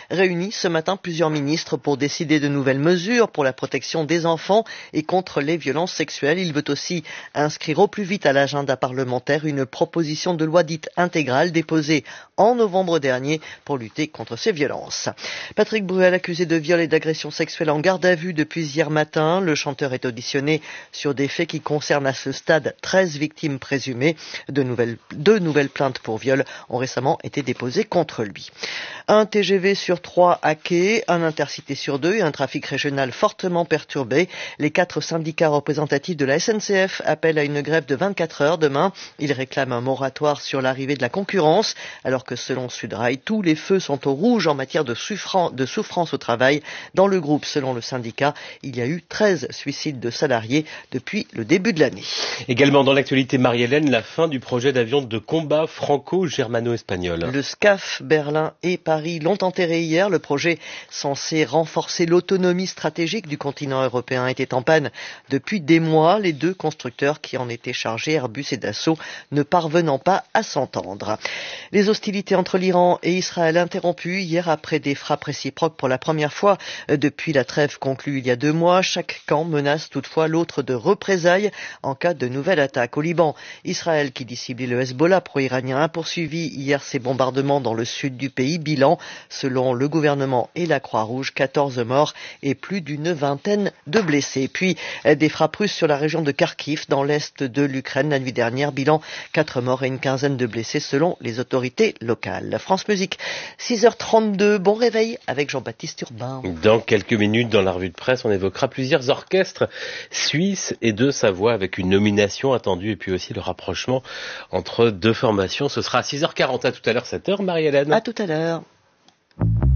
réunit ce matin plusieurs ministres pour décider de nouvelles mesures pour la protection des enfants et contre les violences sexuelles. Il veut aussi inscrire au plus vite à l'agenda parlementaire une proposition de loi dite intégrale déposée en novembre dernier pour lutter contre ces violences. Patrick Bruel, accusé de viol et d'agression sexuelle en garde à vue depuis hier matin. Le chanteur est auditionné sur des faits qui concernent à ce stade 13 victimes présumées. Deux nouvelles plaintes pour viol ont récemment été déposées contre lui. Un TGV sur 3 hacké, un intercité sur 2 et un trafic régional fortement perturbé. Les 4 syndicats représentatifs de la SNCF appellent à une grève de 24 heures demain. Ils réclament un moratoire sur l'arrivée de la concurrence, alors que selon Sudrail, tous les feux sont au rouge en matière de souffrance au travail. Dans le groupe, selon le syndicat, il y a eu 13 suicides de salariés depuis le début de l'année. Également dans l'actualité, Marie-Hélène, la fin du projet d'avion de combat franco-germano-espagnol. Le SCAF, Berlin et Paris l'ont enterré hier. Le projet censé renforcer l'autonomie stratégique du continent européen était en panne depuis des mois. Les deux constructeurs qui en étaient chargés, Airbus et Dassault, ne parvenant pas à s'entendre. Les hostilités entre l'Iran et Israël interrompues hier après des frappes réciproques pour la première fois depuis la trêve conclue il y a 2 mois. Chaque camp menace toutefois l'autre de représailles en cas de nouvelle attaque. Au Liban, Israël, qui dit cibler le Hezbollah pro-iranien, a poursuivi hier ses bombardements dans le sud du pays. Bilan, selon le gouvernement et la Croix-Rouge, 14 morts et plus d'une vingtaine de blessés. Puis des frappes russes sur la région de Kharkiv, dans l'est de l'Ukraine, la nuit dernière. Bilan, 4 morts et une quinzaine de blessés selon les autorités locales. France Musique, 6h32, bon réveil avec Jean-Baptiste Urbain. Dans quelques minutes, dans la revue de presse, on évoquera plusieurs orchestres suisses et de Savoie avec une nomination attendue et puis aussi le rapprochement entre deux formations. Ce sera à 6h40. À tout à l'heure, 7h, Marie-Hélène. À tout à l'heure.